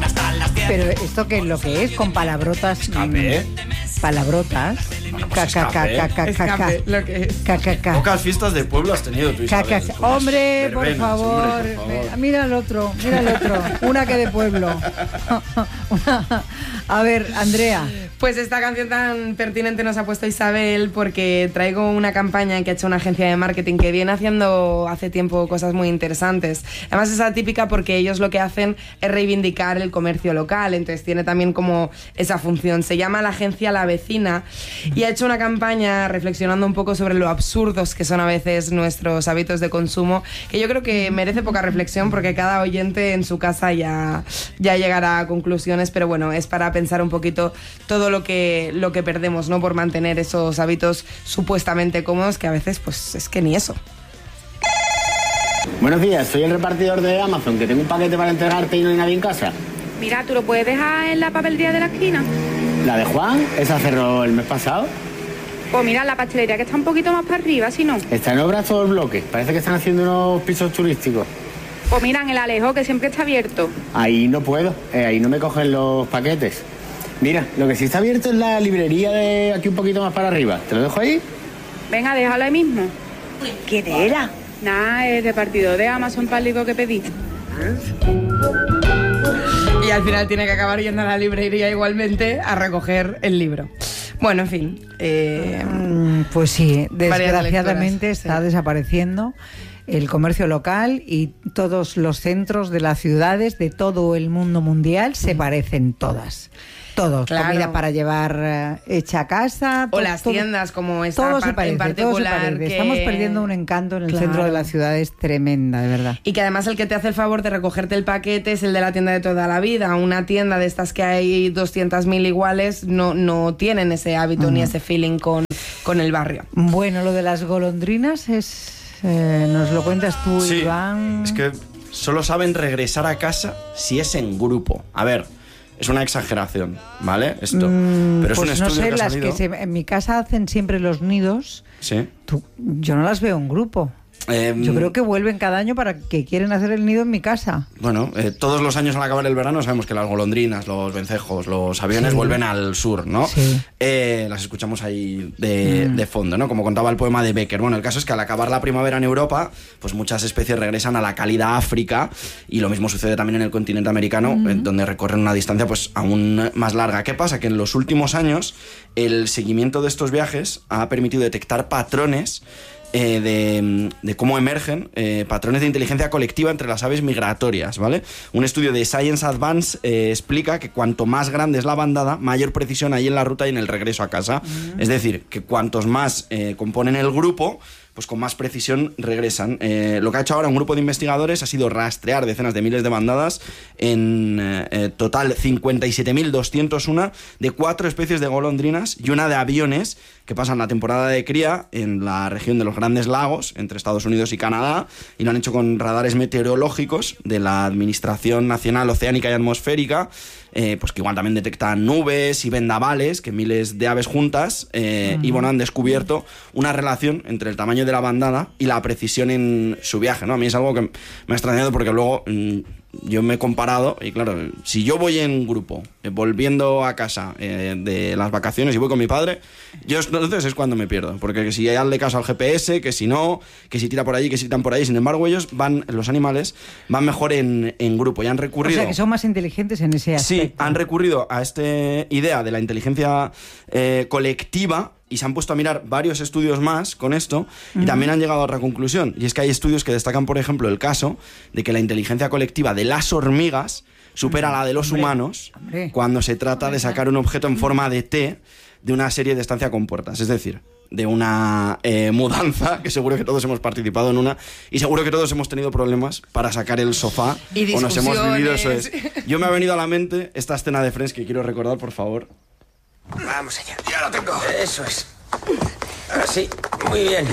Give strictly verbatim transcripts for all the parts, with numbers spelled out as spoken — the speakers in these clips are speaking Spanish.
Pero esto que es lo que es, con palabrotas. Escape. Palabrotas. Bueno, pues Ca, ca, ca, escape. ca, ca, ca, ca. Escape, lo que es. Ca, ca, ca. Pocas fiestas de pueblo has tenido tú, Ca, Isabel. ca, ca. con las Hombre, por verbenas, favor. hombre, por favor. Mira el otro, mira el otro. Una que de pueblo. Una- A ver, Andrea. Pues esta canción tan pertinente nos ha puesto Isabel porque traigo una campaña que ha hecho una agencia de marketing que viene haciendo hace tiempo cosas muy interesantes. Además es atípica porque ellos lo que hacen es reivindicar el comercio local, entonces tiene también como esa función. Se llama la agencia La Vecina y ha hecho una campaña reflexionando un poco sobre lo absurdos que son a veces nuestros hábitos de consumo, que yo creo que merece poca reflexión porque cada oyente en su casa ya, ya llegará a conclusiones, pero bueno, es para pensar un poquito todo lo que, lo que perdemos, ¿no? Por mantener esos hábitos supuestamente cómodos que a veces pues es que ni eso. Buenos días, soy el repartidor de Amazon, que tengo un paquete para entregarte y no hay nadie en casa. Mira, ¿tú lo puedes dejar en la papelería de la esquina? ¿La de Juan? ¿Esa cerró el mes pasado? Pues mira, la pastelería que está un poquito más para arriba, si no. Está en obras todo el bloque. Parece que están haciendo unos pisos turísticos. Pues mira, en el Alejo, que siempre está abierto. Ahí no puedo, eh, ahí no me cogen los paquetes. Mira, lo que sí está abierto es la librería de aquí un poquito más para arriba. ¿Te lo dejo ahí? Venga, déjalo ahí mismo. ¿Quién era? Nada, es repartidor de Amazon para el libro que pedí. Y al final tiene que acabar yendo a la librería igualmente a recoger el libro. Bueno, en fin. Eh, Mm, Pues sí, Varias desgraciadamente lecturas, está sí. desapareciendo el comercio local y todos los centros de las ciudades de todo el mundo mundial se parecen todas. Todos, Claro. comida para llevar eh, hecha a casa. o to- las todo- tiendas como esta todo se par- parece, en todo se particular. parece. que- Estamos perdiendo un encanto en el Claro. centro de las ciudades tremenda, de verdad. Y que además el que te hace el favor de recogerte el paquete es el de la tienda de toda la vida. Una tienda de estas que hay doscientas mil iguales no, no tienen ese hábito ni ese feeling con, con el barrio. Bueno, lo de las golondrinas es... eh, nos lo cuentas tú, Sí, Iván. es que solo saben regresar a casa si es en grupo. A ver, es una exageración, ¿vale? Esto. Mm, Pero es pues un no estudio sé, que ha las salido. que se- en mi casa hacen siempre los nidos. Sí. Tú- yo no las veo en grupo. Em, Yo creo que vuelven cada año para que quieren hacer el nido en mi casa. Bueno, eh, todos los años al acabar el verano sabemos que las golondrinas, los vencejos, los aviones Sí. vuelven al sur, ¿no? Sí. Eh, las escuchamos ahí de, Mm. de fondo, ¿no? Como contaba el poema de Becker. Bueno, el caso es que al acabar la primavera en Europa, pues muchas especies regresan a la cálida África y lo mismo sucede también en el continente americano, Mm. eh, donde recorren una distancia pues aún más larga. ¿Qué pasa? Que en los últimos años el seguimiento de estos viajes ha permitido detectar patrones Eh, de, de cómo emergen eh, patrones de inteligencia colectiva entre las aves migratorias, ¿vale? Un estudio de Science Advance eh, explica que cuanto más grande es la bandada, mayor precisión hay en la ruta y en el regreso a casa. Es decir, que cuantos más eh, componen el grupo, pues con más precisión regresan. Eh, lo que ha hecho ahora un grupo de investigadores ha sido rastrear decenas de miles de bandadas, en eh, eh, total cincuenta y siete mil doscientos uno de cuatro especies de golondrinas y una de aviones que pasan la temporada de cría en la región de los Grandes Lagos, entre Estados Unidos y Canadá, y lo han hecho con radares meteorológicos de la Administración Nacional Oceánica y Atmosférica, eh, pues que igual también detectan nubes y vendavales, que miles de aves juntas, eh, uh-huh. y bueno, han descubierto una relación entre el tamaño de la bandada y la precisión en su viaje, ¿no? A mí es algo que me ha extrañado porque luego mmm, yo me he comparado y claro, si yo voy en grupo, eh, volviendo a casa eh, de las vacaciones y voy con mi padre, yo entonces es cuando me pierdo, porque si hazle caso al G P S, que si no, que si tira por allí, que si tiran por ahí, sin embargo ellos van, los animales van mejor en, en grupo y han recurrido... O sea, que son más inteligentes en ese aspecto. Sí, han recurrido a esta idea de la inteligencia eh, colectiva y se han puesto a mirar varios estudios más con esto y uh-huh. también han llegado a otra conclusión. Y es que hay estudios que destacan, por ejemplo, el caso de que la inteligencia colectiva de las hormigas supera a la de los hombre, humanos hombre. cuando se trata hombre, de sacar un objeto en forma de T de una serie de estancia con puertas. Es decir, de una eh, mudanza, que seguro que todos hemos participado en una, y seguro que todos hemos tenido problemas para sacar el sofá. Y o nos hemos vivido, eso es. Yo me ha venido a la mente esta escena de Friends que quiero recordar, por favor. Vamos allá. Ya lo tengo. Eso es. Así. Muy bien.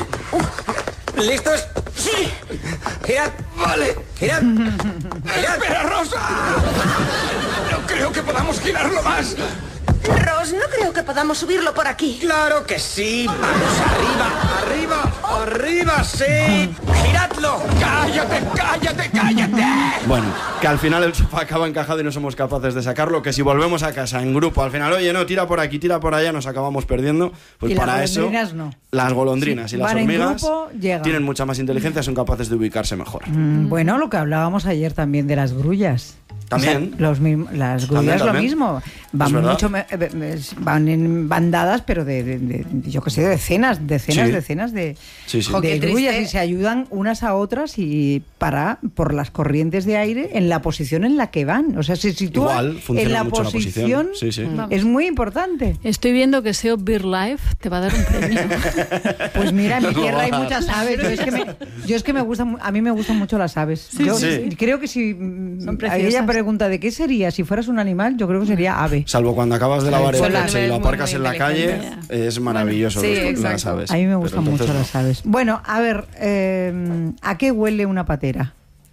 ¿Listos? Sí. Girad. Vale. Girad. Girad. ¡Espera, Rosa! No creo que podamos girarlo más. Rosa. Chicos, no creo que podamos subirlo por aquí. ¡Claro que sí! ¡Vamos arriba, arriba, arriba, sí! ¡Giradlo! ¡Cállate, cállate, cállate! Bueno, que al final el sofá acaba encajado y no somos capaces de sacarlo, que si volvemos a casa en grupo, al final, oye, no, tira por aquí, tira por allá, nos acabamos perdiendo. Pues y para las eso, golondrinas no. las golondrinas Sí, y las van en hormigas grupo, llegan. tienen mucha más inteligencia, son capaces de ubicarse mejor. Mm, bueno, lo que hablábamos ayer también de las grullas. También. O sea, los mismos, las grullas También, lo también. mismo. Van Es verdad. mucho me- eh, van en bandadas, pero de, de- de- de- yo qué sé, de decenas, decenas, Sí. decenas de, Sí, sí. de Jo, qué grullas triste. y se ayudan unas a otras y para por las corrientes de aire en la posición en la que van. O sea, se sitúan Igual, funciona en la mucho la posición. posición. Sí, sí. Es muy importante. Estoy viendo que S E O BirdLife te va a dar un premio. Pues mira, en mi Nos lo tierra hay va a dar. muchas aves. Yo es que me, yo es que me gustan, a mí me gustan mucho las aves. yo sí. creo que si mm, Son preciosas. ella pregunta de qué sería si fueras un animal, yo creo que sería ave. Salvo cuando acabas de lavar el Son coche y animales lo muy, aparcas muy en la calle, inteligentes. es maravilloso Bueno, sí, los- las exacto. aves. A mí me Pero gustan entonces mucho no. las aves. Bueno, a ver, eh, ¿a qué huele una patera?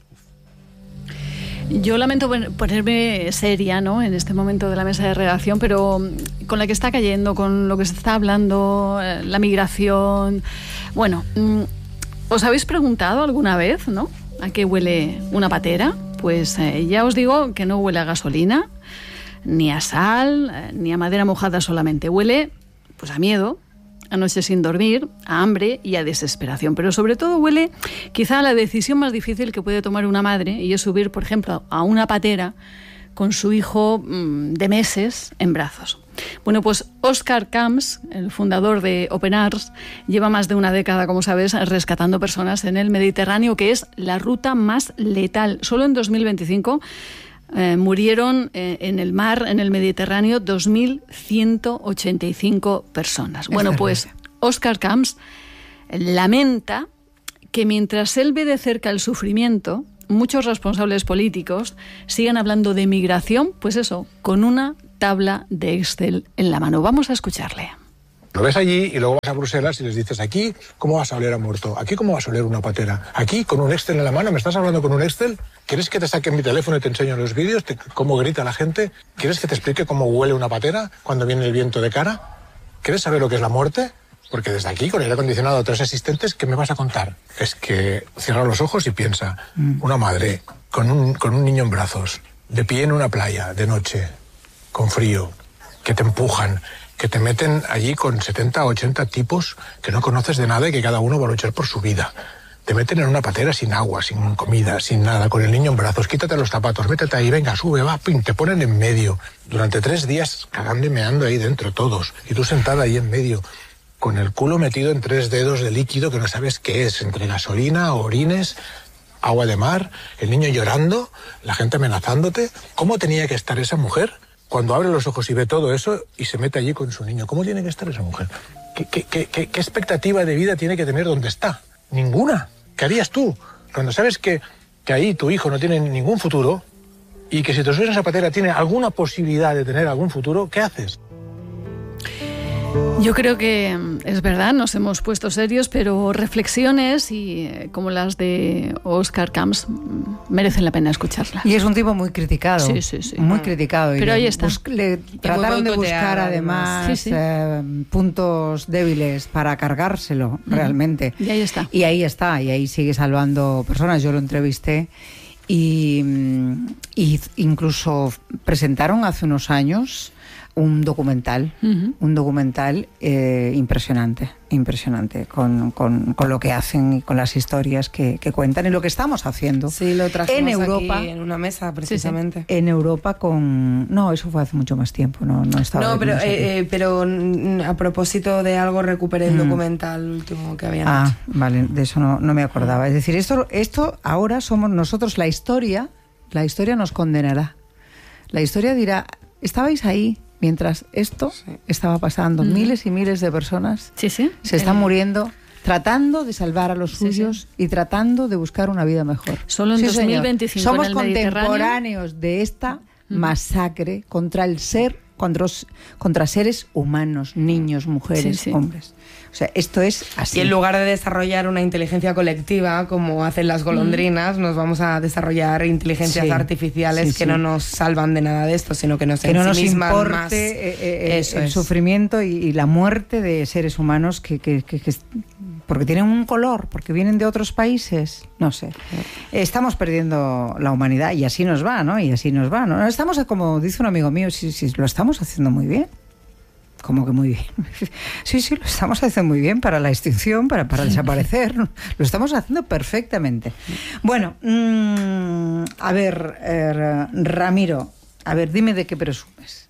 Yo lamento pon- ponerme seria, ¿no?, en este momento de la mesa de redacción, pero mm, con la que está cayendo, con lo que se está hablando, eh, la migración. Bueno, mm, ¿os habéis preguntado alguna vez, ¿no?, a qué huele una patera? Pues eh, ya os digo que no huele a gasolina, ni a sal, eh, ni a madera mojada solamente. Huele, pues, a miedo, a noches sin dormir, a hambre y a desesperación. Pero sobre todo huele quizá a la decisión más difícil que puede tomar una madre, y es subir, por ejemplo, a una patera con su hijo mmm, de meses en brazos. Bueno, pues Oscar Camps, el fundador de Open Arms, lleva más de una década, como sabes, rescatando personas en el Mediterráneo, que es la ruta más letal. Solo en dos mil veinticinco eh, murieron eh, en el mar, en el Mediterráneo, dos mil ciento ochenta y cinco personas. Bueno, pues Oscar Camps lamenta que mientras él ve de cerca el sufrimiento, muchos responsables políticos sigan hablando de migración, pues eso, con una tabla de Excel en la mano. Vamos a escucharle. Lo ves allí y luego vas a Bruselas y les dices, aquí, ¿cómo vas a oler a muerto? Aquí, ¿cómo vas a oler una patera? Aquí, con un Excel en la mano, ¿me estás hablando con un Excel? ¿Quieres que te saque mi teléfono y te enseño los vídeos, te- cómo grita la gente? ¿Quieres que te explique cómo huele una patera cuando viene el viento de cara? ¿Quieres saber lo que es la muerte? Porque desde aquí, con el aire acondicionado de tres asistentes, ¿qué me vas a contar? Es que cierra los ojos y piensa, una madre con un, con un niño en brazos, de pie en una playa, de noche, con frío, que te empujan, que te meten allí con setenta, ochenta tipos que no conoces de nada y que cada uno va a luchar por su vida. Te meten en una patera sin agua, sin comida, sin nada, con el niño en brazos, quítate los zapatos, métete ahí, venga, sube, va, pim, te ponen en medio. Durante tres días cagando y meando ahí dentro todos, y tú sentada ahí en medio, con el culo metido en tres dedos de líquido que no sabes qué es, entre gasolina, orines, agua de mar, el niño llorando, la gente amenazándote. ¿Cómo tenía que estar esa mujer cuando abre los ojos y ve todo eso y se mete allí con su niño? ¿Cómo tiene que estar esa mujer? ¿Qué, qué, qué, qué, qué expectativa de vida tiene que tener donde está? Ninguna. ¿Qué harías tú? Cuando sabes que, que ahí tu hijo no tiene ningún futuro y que si te subes a esa patera tiene alguna posibilidad de tener algún futuro, ¿qué haces? Yo creo que mm, es verdad, nos hemos puesto serios, pero reflexiones y eh, como las de Oscar Camps mm, merecen la pena escucharlas. Y es un tipo muy criticado. Sí, sí, sí. Muy criticado. Y Pero le ahí está. bus- le trataron de buscar boicoteado, además además. Sí, sí. eh, puntos débiles para cargárselo realmente. Y ahí está. Y ahí está, y ahí sigue salvando personas. Yo lo entrevisté y, mm, y incluso presentaron hace unos años un documental, Ujú. un documental eh, impresionante, impresionante, con, con, con lo que hacen y con las historias que, que cuentan y lo que estamos haciendo. Sí, lo trajimos en Europa, aquí en una mesa, precisamente. en Europa con... No, eso fue hace mucho más tiempo, no, no estaba... No, pero, no sé qué. eh, eh, pero mm, a propósito de algo, recuperé el Mm. documental último que habían Ah, hecho. vale, de eso no, no me acordaba. Es decir, esto, esto ahora somos nosotros, la historia, la historia nos condenará. La historia dirá, estabais ahí mientras esto Sí. estaba pasando. Ujú. Miles y miles de personas Sí, sí. se están Eh, muriendo tratando de salvar a los Sí, suyos y tratando de buscar una vida mejor. Solo en señor. dos mil veinticinco Somos en el Mediterráneo. contemporáneos de esta masacre contra el ser contra, contra seres humanos, niños, mujeres, sí, sí. hombres. O sea, esto es así. Y en lugar de desarrollar una inteligencia colectiva, como hacen las golondrinas, mm. nos vamos a desarrollar inteligencias sí, artificiales sí, sí. que no nos salvan de nada de esto, sino que nos que no nos importe más eh, eh, eso el es. sufrimiento y, y la muerte de seres humanos que, que, que, que porque tienen un color, porque vienen de otros países, no sé. Estamos perdiendo la humanidad y así nos va, ¿no? Y así nos va, ¿no? Estamos, como dice un amigo mío, sí, sí, lo estamos haciendo muy bien. Como que muy bien. Sí, sí, lo estamos haciendo muy bien para la extinción, para, para desaparecer. Lo estamos haciendo perfectamente. Bueno, mmm, a ver, eh, Ramiro, a ver, dime de qué presumes.